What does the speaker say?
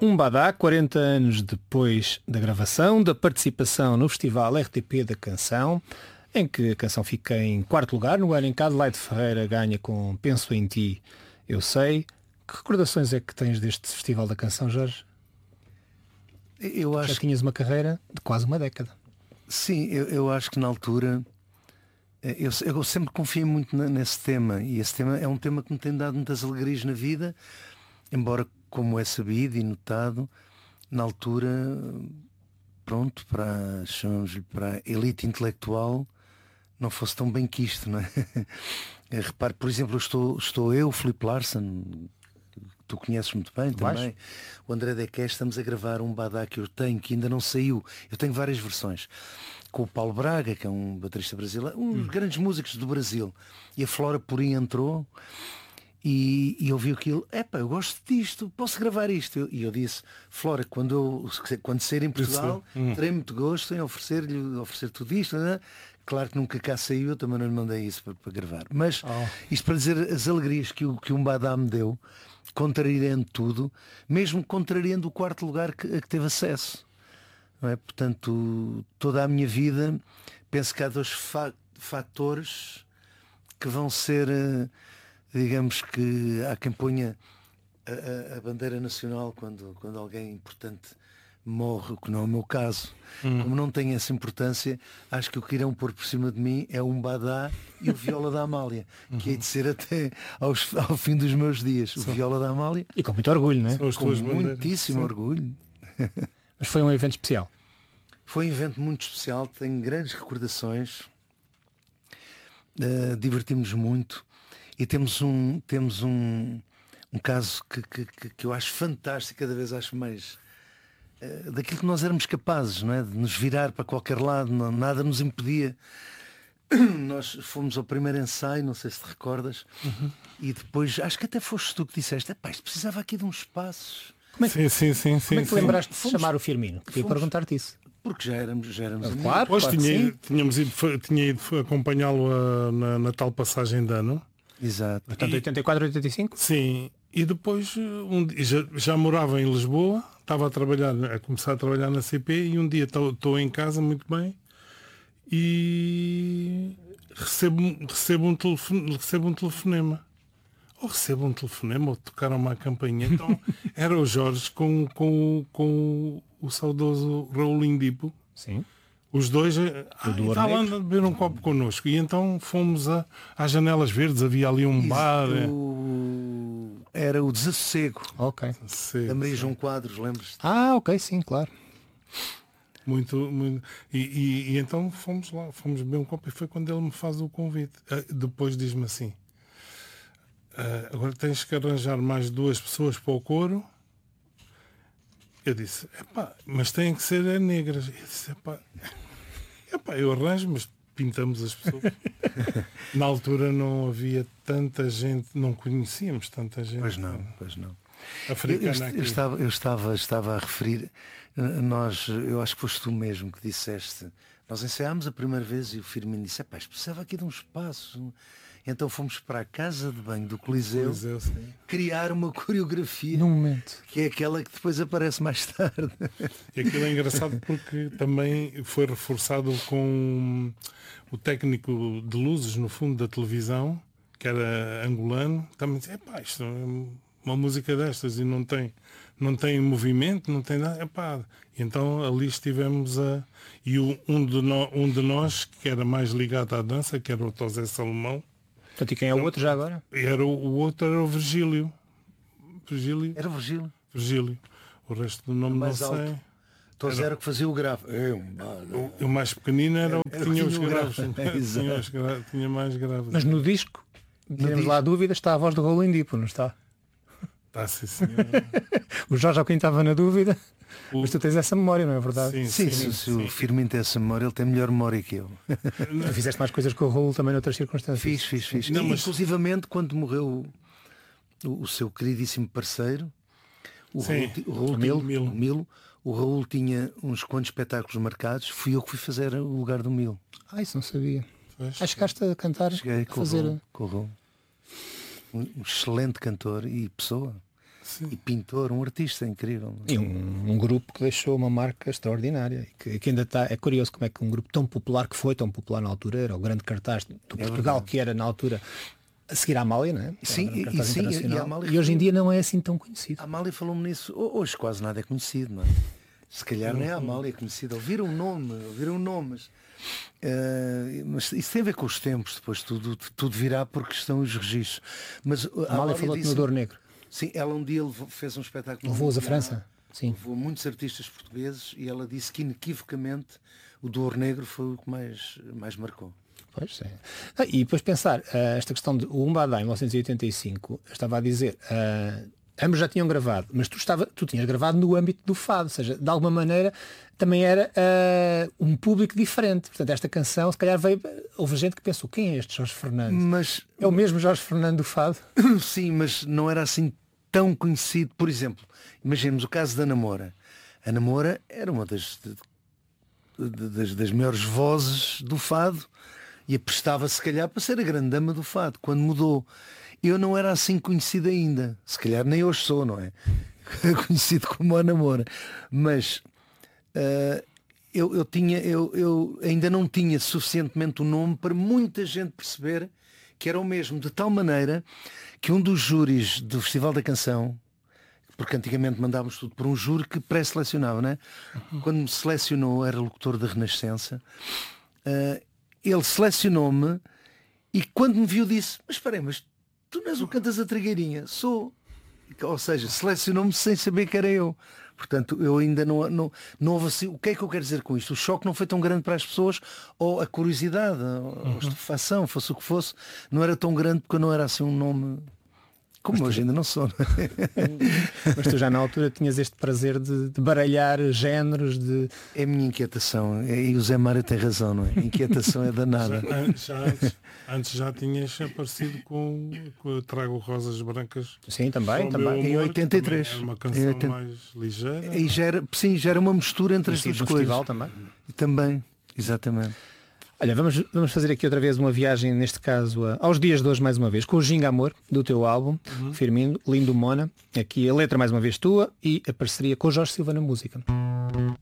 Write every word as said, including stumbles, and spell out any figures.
Um Badá, quarenta anos depois da gravação, da participação no Festival R T P da Canção, em que a canção fica em quarto lugar, no ano em que Adelaide Ferreira ganha com Penso em Ti, Eu Sei. Que recordações é que tens deste Festival da Canção, Jorge? Eu acho Já tinhas uma carreira de quase uma década. Sim, eu, eu acho que na altura eu, eu sempre confiei muito nesse tema, e esse tema é um tema que me tem dado muitas alegrias na vida, embora, como é sabido e notado, na altura, pronto, para, chamamos-lhe, para a elite intelectual não fosse tão bem quisto, não é? Repare, por exemplo, estou, estou eu, Filipe Larsen, tu conheces muito bem também, Vais? o André Dequé, estamos a gravar um badá que eu tenho, que ainda não saiu. Eu tenho várias versões, com o Paulo Braga, que é um baterista brasileiro, um dos hum. grandes músicos do Brasil, e a Flora Purim entrou e, e ouviu aquilo. Epá, eu gosto disto, posso gravar isto? E eu disse, Flora, quando, eu, quando sair em Portugal, hum. terei muito gosto em oferecer-lhe oferecer tudo isto, não é? Claro que nunca cá saiu, eu também não lhe mandei isso para, para gravar. Mas oh. isto para dizer as alegrias que o, que um badá me deu, contrariando tudo, mesmo contrariando o quarto lugar que, a que teve acesso. Não é? Portanto, toda a minha vida, penso que há dois fa fatores que vão ser, digamos que há quem ponha a, a, a bandeira nacional quando, quando alguém importante morre, o que não é o meu caso. Hum. Como não tem essa importância, acho que o que irão pôr por cima de mim é um badá e o Viola da Amália, uhum. que hei de ser até aos, ao fim dos meus dias. O Sim. Viola da Amália. E com muito orgulho, não é? Com muitíssimo Sim. orgulho. Mas foi um evento especial. Foi um evento muito especial, tenho grandes recordações, uh, divertimos muito e temos um, temos um, um caso que, que, que eu acho fantástico, cada vez acho mais daquilo que nós éramos capazes, não é? De nos virar para qualquer lado, não, nada nos impedia. Nós fomos ao primeiro ensaio, não sei se te recordas, uhum. e depois, acho que até foste tu que disseste, isto precisava aqui de uns espaços. Como é que, sim, sim, sim, como sim, é que sim. lembraste de fomos, chamar o Firmino? Queria perguntar-te isso. Porque já éramos, já éramos ah, claro, Pois claro tinha, tínhamos ido, tinha ido acompanhá-lo na, na tal passagem de ano. Exato. Portanto, e, oitenta e quatro, oitenta e cinco? Sim. E depois um, já, já morava em Lisboa, estava a trabalhar, a começar a trabalhar na C P, e um dia estou em casa muito bem e recebo, recebo, um, telefone, recebo um telefonema. Ou recebo um telefonema, ou tocaram-me a campainha. Então era o Jorge com, com, com o saudoso Raul Indipo. Sim. Os dois ah, estavam a beber um copo connosco. E então fomos a, às Janelas Verdes, havia ali um Isso, bar. O... Era o Desassossego. Ok. Desassossego, da Maria João Quadros, lembras-te? Ah, ok, sim, claro. Muito, muito. E, e, e então fomos lá, fomos beber um copo, e foi quando ele me faz o convite. Uh, depois diz-me assim, uh, agora tens que arranjar mais duas pessoas para o coro. Eu disse, epá, mas têm que ser negras. Eu disse, epá, epá, eu arranjo, mas pintamos as pessoas. Na altura não havia tanta gente, não conhecíamos tanta gente. Pois não, pois não. Africana eu, eu, eu, estava, eu estava, estava a referir, nós, eu acho que foste tu mesmo que disseste, nós ensaiámos a primeira vez e o Firmino disse, epá, precisava aqui de um espaço. Então fomos para a casa de banho do Coliseu, Coliseu criar uma coreografia num momento, que é aquela que depois aparece mais tarde. E aquilo é engraçado porque também foi reforçado com o técnico de luzes no fundo da televisão, que era angolano, também disse, epá, isto é uma música destas e não tem, não tem movimento, não tem nada, epá. E então ali estivemos a... E o, um, de no, um de nós, que era mais ligado à dança, que era o Tosé Salomão. Portanto, e quem é o outro já agora? Era o, o outro era o Virgílio. Virgílio. Era o Virgílio. Virgílio. O resto do nome não sei. Tosé era o que fazia o grave. É um... o, o mais pequenino era, era o que era tinha, os graves. tinha, os gra... tinha mais graves. Mas no disco, temos lá a dúvida, está a voz do Raul Indipo, não está? Está, sim, senhor. O Jorge Alquim estava na dúvida, o... mas tu tens essa memória, não é verdade? Sim, sim, sim, se sim. o Firmino tem essa memória, ele tem melhor memória que eu. Tu fizeste mais coisas com o Raul também noutras circunstâncias. Fiz, fiz, fiz. Não, mas... Inclusivamente quando morreu o, o seu queridíssimo parceiro, o sim, Raul, o Raul o Milo, Milo. O Milo, o Raul tinha uns quantos espetáculos marcados, fui eu que fui fazer o lugar do Milo. Ah, isso não sabia. Pois. Ah, chegaste a cantar, Cheguei a com fazer... o Raul, com o Raul. Um excelente cantor e pessoa. e pintor, um artista incrível. E um, um grupo que deixou uma marca extraordinária. Que, que ainda está, é curioso como é que um grupo tão popular, que foi tão popular na altura, era o grande cartaz do É Portugal, verdade. que era na altura a seguir à Amália, não é? Sim, Era um e- cartaz e sim, e- e a internacional. Amália E hoje em foi- dia não é assim tão conhecido. A Amália falou-me nisso. Ho- Hoje quase nada é conhecido, não é? Se calhar nem a Amália é conhecida. Ouviram um nome, ouviram um nome, mas, eh, mas isso tem a ver com os tempos, depois tudo, tudo virá porque estão os registros. Mas A Amália falou-te no disse- Douro Negro. Sim, ela um dia levou- fez um espetáculo. Levou-os a na- França? Sim. Levou muitos artistas portugueses e ela disse que inequivocamente o Douro Negro foi o que mais, mais marcou. Pois é. Ah, e depois pensar, ah, esta questão de o Umbadá em mil novecentos e oitenta e cinco, eu estava a dizer, ah, ambos já tinham gravado, mas tu, estava, tu tinhas gravado no âmbito do fado, ou seja, de alguma maneira também era ah, um público diferente. Portanto, esta canção, se calhar veio, houve gente que pensou, quem é este Jorge Fernando? Mas É o mesmo Jorge Fernando do fado? sim, mas não era assim tão conhecido. Por exemplo, imaginemos o caso da Namora. A Namora era uma das, de- de- das, das maiores vozes do fado e prestava se calhar para ser a grande dama do fado. Quando mudou, eu não era assim conhecido ainda. Se calhar nem hoje sou, não é? Conhecido como a Namora. Mas ah, eu, eu, tinha, eu, eu ainda não tinha suficientemente o nome para muita gente perceber que era o mesmo, de tal maneira que um dos júris do Festival da Canção, porque antigamente mandávamos tudo por um júri que pré-selecionava, né? Quando me selecionou, era locutor da Renascença, uh, ele selecionou-me e quando me viu disse, mas espera aí, mas tu não és o Cantas a Trigueirinha? Sou. Ou seja, selecionou-me sem saber que era eu. Portanto, eu ainda não, não, não houve assim. O que é que eu quero dizer com isto? O choque não foi tão grande para as pessoas, ou a curiosidade, ou a estupefação, fosse o que fosse, não era tão grande porque eu não era assim um nome como hoje ainda não sou. Não é? Mas tu já na altura tinhas este prazer de, de baralhar géneros, de... É a minha inquietação. E o Zé Mário tem razão, não é? A inquietação é danada. Antes, já antes, antes já tinhas aparecido com, com eu Trago Rosas Brancas. Sim, também, Para o meu também. Em amor, oitenta e que também três. era uma Em canção oitenta mais ligeira. E já era, sim, já era uma mistura entre as Conhecido duas no coisas. festival também. E também, exatamente. Olha, vamos, vamos fazer aqui outra vez uma viagem, neste caso, a- aos dias de hoje mais uma vez, com o Ginga Amor, do teu álbum, Uhum. Firmino, Lindo Mona. Aqui a letra mais uma vez tua e a parceria com o Jorge Silva na música.